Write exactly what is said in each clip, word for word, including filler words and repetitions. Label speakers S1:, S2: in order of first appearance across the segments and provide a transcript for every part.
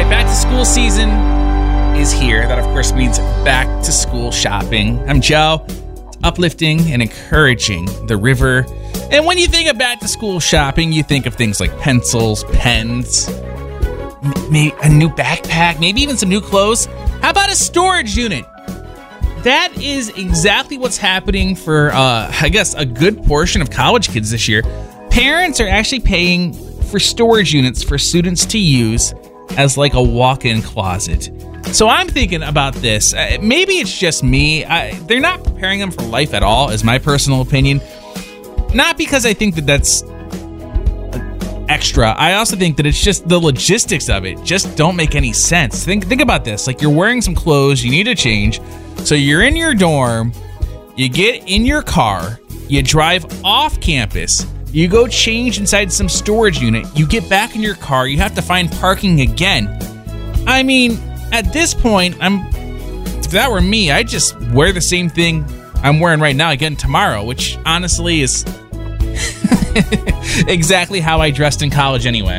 S1: right, back to school season is here. That, of course, means back to school shopping. I'm Joe. It's uplifting and encouraging the river. And when you think of back to school shopping, you think of things like pencils, pens, maybe a new backpack, maybe even some new clothes. How about a storage unit? That is exactly what's happening for, uh, I guess, a good portion of college kids this year. Parents are actually paying for storage units for students to use as like a walk-in closet. So I'm thinking about this. Uh, maybe it's just me. I, they're not preparing them for life at all, is my personal opinion. Not because I think that that's extra. I also think that it's just the logistics of it just don't make any sense. Think think about this. Like, you're wearing some clothes, you need to change. So you're in your dorm, you get in your car, you drive off campus, you go change inside some storage unit, you get back in your car, you have to find parking again. I mean, at this point, I'm if that were me, I'd just wear the same thing I'm wearing right now again tomorrow, which honestly is exactly how I dressed in college anyway.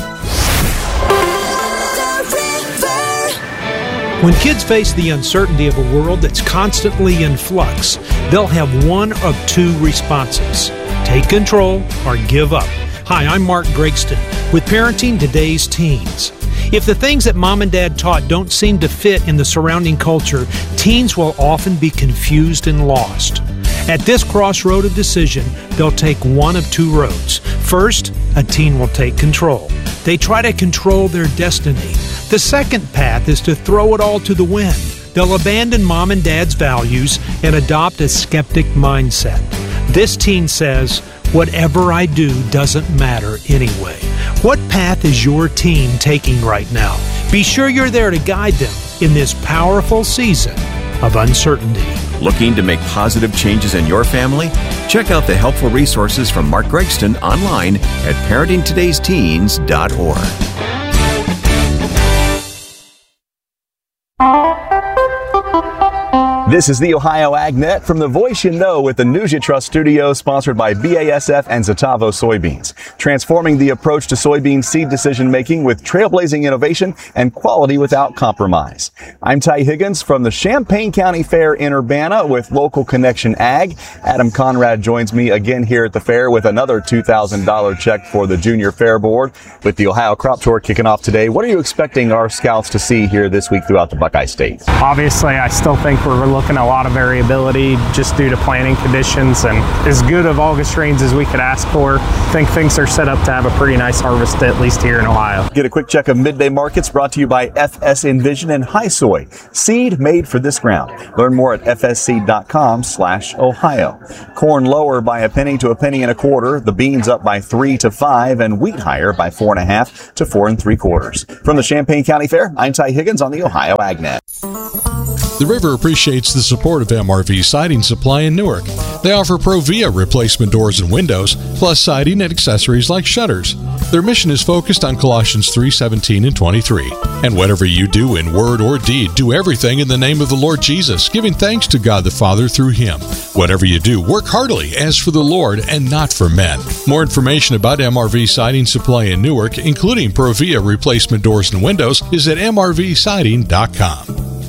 S2: When kids face the uncertainty of a world that's constantly in flux, they'll have one of two responses: take control or give up. Hi, I'm Mark Gregston with Parenting Today's Teens. If the things that mom and dad taught don't seem to fit in the surrounding culture, teens will often be confused and lost. At this crossroad of decision, they'll take one of two roads. First, a teen will take control. They try to control their destiny. The second path is to throw it all to the wind. They'll abandon mom and dad's values and adopt a skeptic mindset. This teen says, whatever I do doesn't matter anyway. What path is your teen taking right now? Be sure you're there to guide them in this powerful season of uncertainty.
S3: Looking to make positive changes in your family? Check out the helpful resources from Mark Gregston online at parenting todays teens dot org.
S4: This is the Ohio AgNet from the voice you know with the News You Trust studio, sponsored by B A S F and Zetavo soybeans. Transforming the approach to soybean seed decision-making with trailblazing innovation and quality without compromise. I'm Ty Higgins from the Champaign County Fair in Urbana with Local Connection Ag. Adam Conrad joins me again here at the fair with another two thousand dollars check for the Junior Fair Board. With the Ohio Crop Tour kicking off today, what are you expecting our scouts to see here this week throughout the Buckeye State?
S5: Obviously, I still think we're looking at a lot of variability just due to planting conditions, and as good of August rains as we could ask for. I think things are set up to have a pretty nice harvest, at least here in Ohio.
S4: Get a quick check of midday markets brought to you by F S Envision and High Soy, seed made for this ground. Learn more at f s seed dot com slash Ohio. Corn lower by a penny to a penny and a quarter. The beans up by three to five, and wheat higher by four and a half to four and three quarters. From the Champaign County Fair, I'm Ty Higgins on the Ohio AgNet.
S6: The River appreciates the support of M R V Siding Supply in Newark. They offer Provia replacement doors and windows, plus siding and accessories like shutters. Their mission is focused on Colossians three seventeen and twenty-three. And whatever you do in word or deed, do everything in the name of the Lord Jesus, giving thanks to God the Father through Him. Whatever you do, work heartily as for the Lord and not for men. More information about M R V Siding Supply in Newark, including Provia replacement doors and windows, is at m r v siding dot com.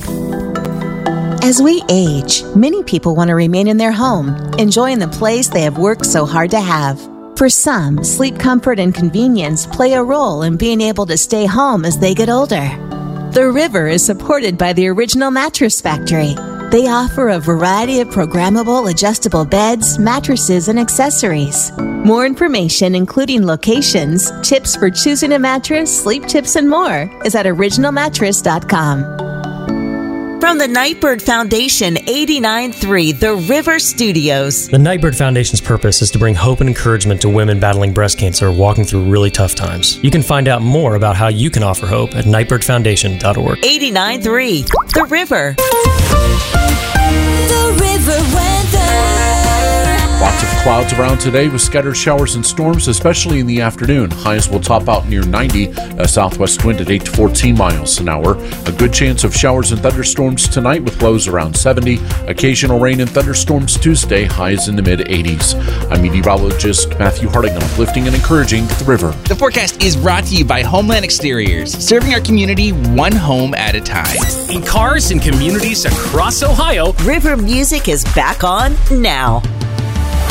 S7: As we age, many people want to remain in their home, enjoying the place they have worked so hard to have. For some, sleep comfort and convenience play a role in being able to stay home as they get older. The River is supported by the Original Mattress Factory. They offer a variety of programmable adjustable beds, mattresses, and accessories. More information, including locations, tips for choosing a mattress, sleep tips, and more, is at original mattress dot com.
S8: From the Nightbird Foundation, eighty-nine point three The River Studios.
S9: The Nightbird Foundation's purpose is to bring hope and encouragement to women battling breast cancer or walking through really tough times. You can find out more about how you can offer hope at nightbird foundation dot org.
S8: eighty-nine point three The River.
S10: The River Weather. Lots of clouds around today with scattered showers and storms, especially in the afternoon. Highs will top out near ninety, a southwest wind at eight to fourteen miles an hour. A good chance of showers and thunderstorms tonight with lows around seventy. Occasional rain and thunderstorms Tuesday, highs in the mid-eighties. I'm meteorologist Matthew Harding on Uplifting and Encouraging the River.
S1: The forecast is brought to you by Homeland Exteriors, serving our community one home at a time.
S11: In cars and communities across Ohio,
S8: River Music is back on now.